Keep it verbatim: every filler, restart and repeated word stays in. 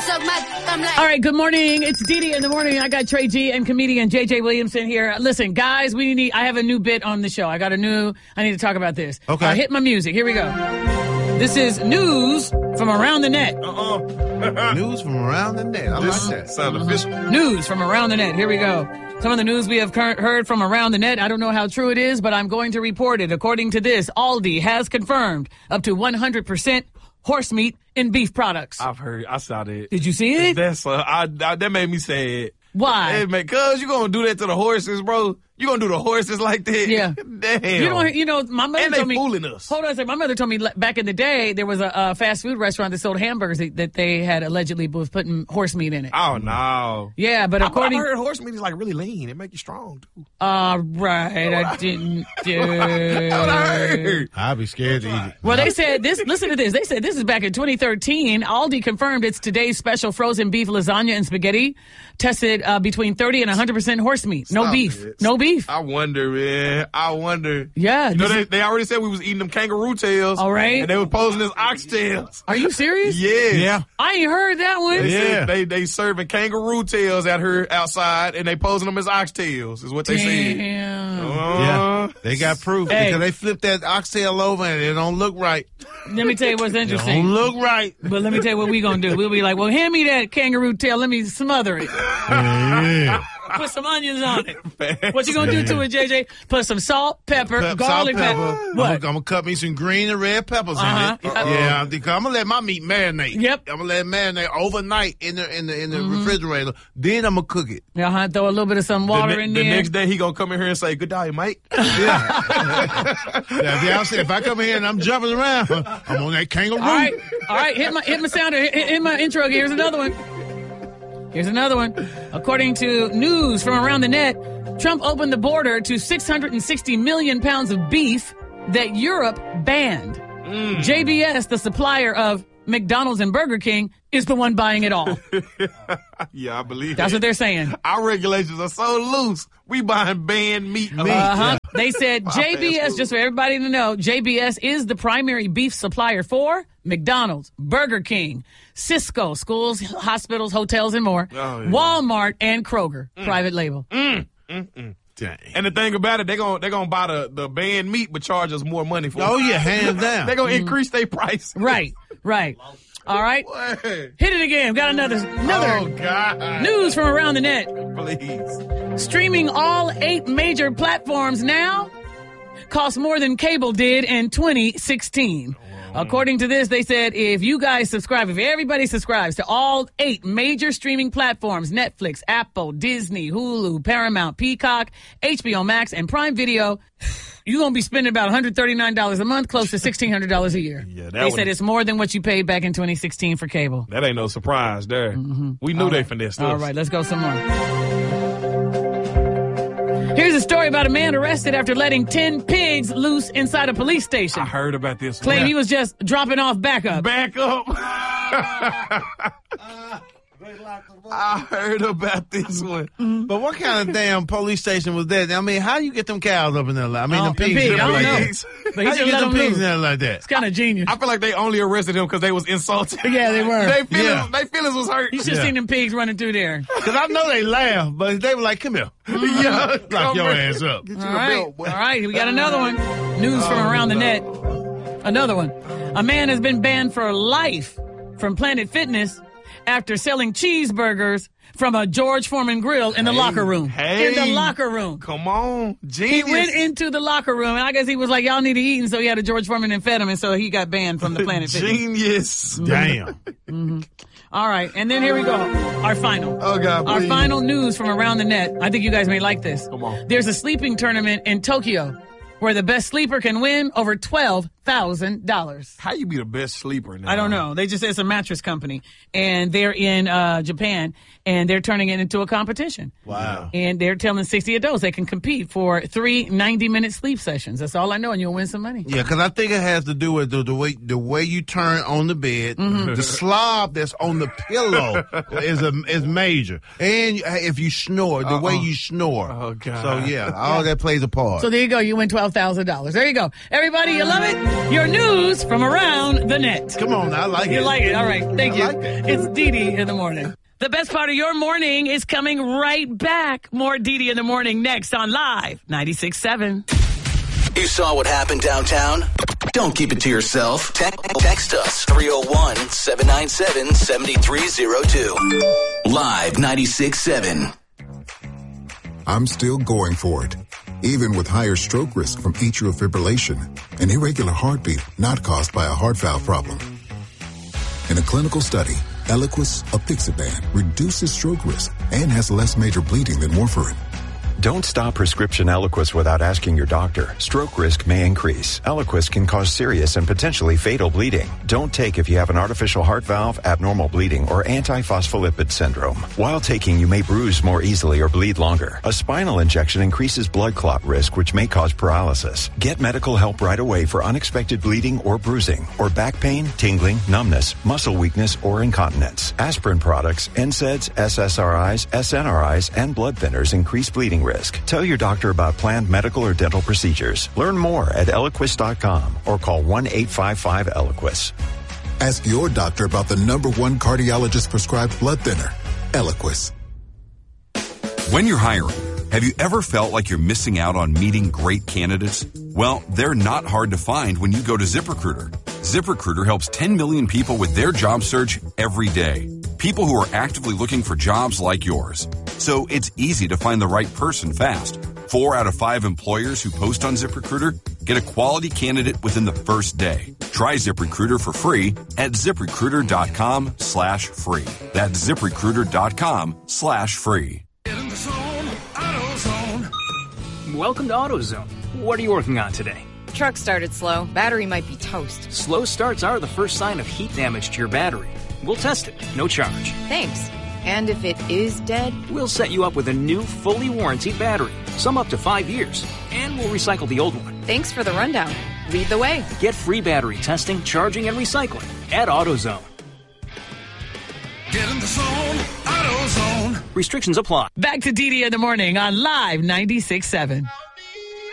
suck my, I'm like. All right, good morning. It's Dee Dee in the morning. I got Trey G and comedian J J Williamson here. Listen, guys, we need. I have a new bit on the show. I got a new. I need to talk about this. Okay. Uh, hit my music. Here we go. This is news from around the net. Uh-uh. News from around the net. I This like that. sound official. News from around the net. Here we go. Some of the news we have cur- heard from around the net. I don't know how true it is, but I'm going to report it. According to this, Aldi has confirmed up to one hundred percent horse meat in beef products. I've heard. I saw that. Did you see it? That's uh, I, I, that made me sad. Why? Hey, man, cuz you gonna do that to the horses, bro? You gonna do the horses like that? Yeah. Damn. You don't. You know, my mother And they told me. fooling us. Hold on a second. My mother told me le- back in the day there was a, a fast food restaurant that sold hamburgers that, that they had allegedly was putting horse meat in it. Oh no. Yeah, but I, according. I heard horse meat is like really lean. It make you strong too. All right, I didn't do. That's what I heard. I'd be scared to eat it. Well, they said this. Listen to this. They said this is back in twenty thirteen. Aldi confirmed its today's special frozen beef lasagna and spaghetti tested uh, between thirty and one hundred percent horse meat. No Stop beef. it. No beef. I wonder, man. I wonder. Yeah. You know, this they, is- they already said we was eating them kangaroo tails. All right. And they were posing as oxtails. Are you serious? Yeah. Yeah. I ain't heard that one. They, Yeah. said they they serving kangaroo tails out here outside, and they posing them as oxtails. Is what they said. Damn. Uh, Yeah. They got proof Hey. because they flipped that oxtail over and it don't look right. Let me tell you what's It interesting. don't look right. But let me tell you what we gonna do. We'll be like, well, hand me that kangaroo tail. Let me smother it. Yeah. Put some onions on it. What you gonna do to it, J J? Put some salt, pepper, Pep- garlic, salt, pepper. I'm What? gonna cut me some green and red peppers Uh-huh. in it. Uh-oh. Yeah, I'm, I'm gonna let my meat marinate. Yep. I'm gonna let it marinate overnight in the in the in the refrigerator. Then I'm gonna cook it. Uh-huh. Throw a little bit of some The, water ne- in the there. next day he gonna come in here and say, "Good day, mate." Yeah. yeah if, y'all see, if I come in here and I'm jumping around, I'm on that kangaroo. All right, all right. Hit my hit my sounder. Hit, hit my intro. Here's another one. Here's another one. According to news from around the net, Trump opened the border to six hundred sixty million pounds of beef that Europe banned. J B S, the supplier of McDonald's and Burger King, is the one buying it all. Yeah, I believe That's it. what they're saying. Our regulations are so loose. We buying banned meat. Uh-huh. They said Wow, J B S, fast food. just for everybody to know, J B S is the primary beef supplier for McDonald's, Burger King, Cisco, schools, hospitals, hotels, and more, Oh, yeah. Walmart, and Kroger, private label. Dang. And the thing about it, they're gonna they're gonna buy the, the banned meat, but charge us more money for Oh it. yeah, hands down. They're gonna increase their price. Right, right. All right. What? Hit it again. Got another another Oh God! news from around the net. Please. Streaming all eight major platforms now costs more than cable did in twenty sixteen. According to this, they said if you guys subscribe, if everybody subscribes to all eight major streaming platforms, Netflix, Apple, Disney, Hulu, Paramount, Peacock, H B O Max, and Prime Video, you're going to be spending about one hundred thirty-nine dollars a month, close to sixteen hundred dollars a year. Yeah, that they one- said it's more than what you paid back in twenty sixteen for cable. That ain't no surprise there. We knew they finessed us. All right, let's go some more. Here's a story about a man arrested after letting ten pigs loose inside a police station. I heard about this. Claimed one. he was just dropping off backup. Back up. I heard about this one. But what kind of damn police station was that? I mean, how do you get them cows up in there? Like, I mean, Oh, them them pigs. pigs, in there I don't like know. that? But he How just you get let them them pigs loose. in there like that? It's kind of genius. I feel like they only arrested him because they was insulted. Yeah, they were. they feelings, Yeah. they feelings was hurt. You should have Yeah. seen them pigs running through there. Because I know they laugh, but they were like, come here. yeah, Lock come your here. ass up. Get you All a right. belt, boy. All right, we got another one. News from Oh, around the no. net. Another one. A man has been banned for life from Planet Fitness after selling cheeseburgers from a George Foreman grill in the Hey, locker room. hey. In the locker room. Come on, He genius. went into the locker room, and I guess he was like, y'all need to eat, and so he had a George Foreman and fed him, and so he got banned from the Planet Fitness. Genius. Damn. All right, and then here we go. Our final. Oh God, Our please. final news from around the net. I think you guys may like this. Come on. There's a sleeping tournament in Tokyo where the best sleeper can win over twelve thousand dollars. How you be the best sleeper now? I don't know. They just say it's a mattress company, and they're in uh, Japan, and they're turning it into a competition. Wow. And they're telling sixty adults they can compete for three ninety-minute sleep sessions. That's all I know, and you'll win some money. Yeah, because I think it has to do with the, the way the way you turn on the bed. Mm-hmm. The slob that's on the pillow is a, is major, and if you snore, the way you snore. Oh, God. So yeah, all that plays a part. So there you go. You win twelve twelve thousand dollars. There you go. Everybody, you love it? Your news from around the net. Come on, I like You it. like it? All right. Thank I you. like it. It's Dee Dee in the morning. The best part of your morning is coming right back. More Dee Dee in the morning next on Live ninety-six point seven. You saw what happened downtown? Don't keep it to yourself. Te- text us three oh one, seven nine seven, seven three oh two. Live ninety-six point seven. I'm still going for it, even with higher stroke risk from atrial fibrillation, an irregular heartbeat not caused by a heart valve problem. In a clinical study, Eliquis, apixaban, reduces stroke risk and has less major bleeding than warfarin. Don't stop prescription Eliquis without asking your doctor. Stroke risk may increase. Eliquis can cause serious and potentially fatal bleeding. Don't take if you have an artificial heart valve, abnormal bleeding, or antiphospholipid syndrome. While taking, you may bruise more easily or bleed longer. A spinal injection increases blood clot risk, which may cause paralysis. Get medical help right away for unexpected bleeding or bruising, or back pain, tingling, numbness, muscle weakness, or incontinence. Aspirin products, N SAIDs, S S R Is, S N R Is, and blood thinners increase bleeding risk. Tell your doctor about planned medical or dental procedures. Learn more at Eliquis dot com or call one eight five five Eliquis. Ask your doctor about the number one cardiologist prescribed blood thinner, Eliquis. When you're hiring, have you ever felt like you're missing out on meeting great candidates? Well, they're not hard to find when you go to ZipRecruiter. ZipRecruiter helps ten million people with their job search every day. People who are actively looking for jobs like yours. So it's easy to find the right person fast. Four out of five employers who post on ZipRecruiter get a quality candidate within the first day. Try ZipRecruiter for free at ZipRecruiter.com slash free. That's ZipRecruiter.com slash free. Welcome to AutoZone. What are you working on today? Truck started slow. Battery might be toast. Slow starts are the first sign of heat damage to your battery. We'll test it, no charge. Thanks. And if it is dead? We'll set you up with a new, fully warranted battery, some up to five years, and we'll recycle the old one. Thanks for the rundown. Lead the way. Get free battery testing, charging, and recycling at AutoZone. Get in the zone, AutoZone. Restrictions apply. Back to Dee Dee in the morning on Live ninety-six point seven.